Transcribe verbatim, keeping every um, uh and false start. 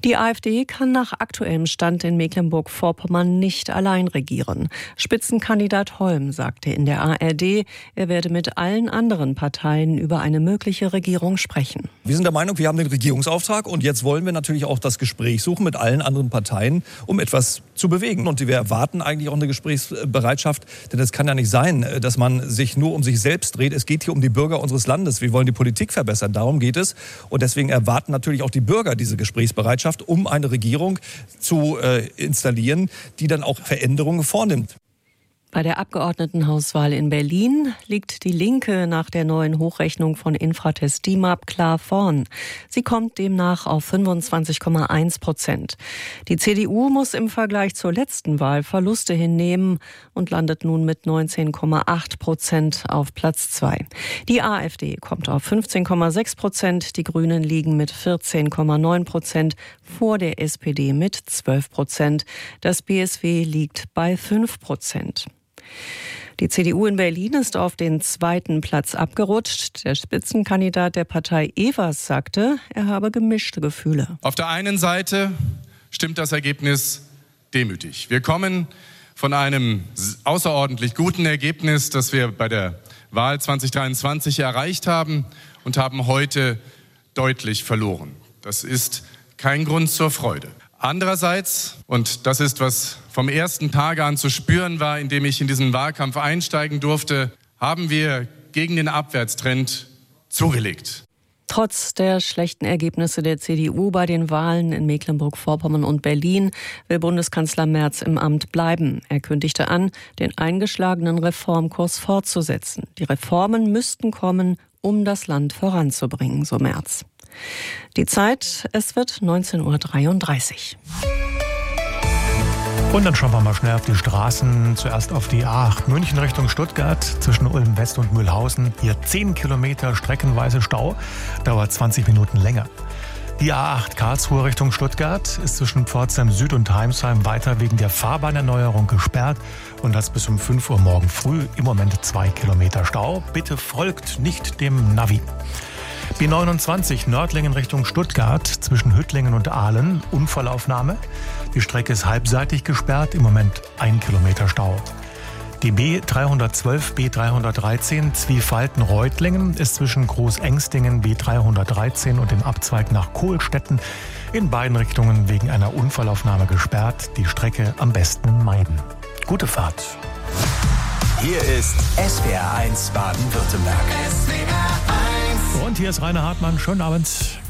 Die AfD kann nach aktuellem Stand in Mecklenburg-Vorpommern nicht allein regieren. Spitzenkandidat Holm sagte in der A R D, er werde mit allen anderen Parteien über eine mögliche Regierung sprechen. Wir sind der Meinung, wir haben den Regierungsauftrag und jetzt wollen wir natürlich auch das Gespräch suchen mit allen anderen Parteien, um etwas zu bewegen. Und wir erwarten eigentlich auch eine Gesprächsbereitschaft, denn es kann ja nicht sein, dass man sich nur um sich selbst dreht. Es geht hier um die Bürger unseres Landes. Wir wollen die Politik verbessern, darum geht es. Und deswegen erwarten natürlich auch die Bürger diese Gesprächsbereitschaft, um eine Regierung zu äh, installieren, die dann auch Veränderungen vornimmt. Bei der Abgeordnetenhauswahl in Berlin liegt die Linke nach der neuen Hochrechnung von Infratest D I M A P klar vorn. Sie kommt demnach auf fünfundzwanzig Komma eins Prozent. Die C D U muss im Vergleich zur letzten Wahl Verluste hinnehmen und landet nun mit neunzehn Komma acht Prozent auf Platz zwei. Die AfD kommt auf fünfzehn Komma sechs Prozent, die Grünen liegen mit vierzehn Komma neun Prozent vor der S P D mit zwölf Prozent. Das B S W liegt bei fünf Prozent. Die C D U in Berlin ist auf den zweiten Platz abgerutscht. Der Spitzenkandidat der Partei Evers sagte, er habe gemischte Gefühle. Auf der einen Seite stimmt das Ergebnis demütig. Wir kommen von einem außerordentlich guten Ergebnis, das wir bei der Wahl zwanzig dreiundzwanzig erreicht haben, und haben heute deutlich verloren. Das ist kein Grund zur Freude. Andererseits, und das ist, was vom ersten Tage an zu spüren war, indem ich in diesen Wahlkampf einsteigen durfte, haben wir gegen den Abwärtstrend zugelegt. Trotz der schlechten Ergebnisse der C D U bei den Wahlen in Mecklenburg-Vorpommern und Berlin will Bundeskanzler Merz im Amt bleiben. Er kündigte an, den eingeschlagenen Reformkurs fortzusetzen. Die Reformen müssten kommen, um das Land voranzubringen, so Merz. Die Zeit, es wird neunzehn Uhr dreiunddreißig. Und dann schauen wir mal schnell auf die Straßen. Zuerst auf die A acht München Richtung Stuttgart zwischen Ulm West und Mühlhausen. Hier zehn Kilometer streckenweise Stau, dauert zwanzig Minuten länger. Die A acht Karlsruhe Richtung Stuttgart ist zwischen Pforzheim Süd und Heimsheim weiter wegen der Fahrbahnerneuerung gesperrt. Und das bis um fünf Uhr morgen früh. Im Moment zwei Kilometer Stau. Bitte folgt nicht dem Navi. B neunundzwanzig Nördlingen Richtung Stuttgart zwischen Hüttlingen und Ahlen, Unfallaufnahme. Die Strecke ist halbseitig gesperrt, im Moment ein Kilometer Stau. Die B dreihundertzwölf B dreihundertdreizehn Zwiefalten-Reutlingen ist zwischen Großengstingen B dreihundertdreizehn und dem Abzweig nach Kohlstetten in beiden Richtungen wegen einer Unfallaufnahme gesperrt. Die Strecke am besten meiden. Gute Fahrt. Hier ist S W R eins Baden-Württemberg. Und hier ist Rainer Hartmann. Schönen Abend.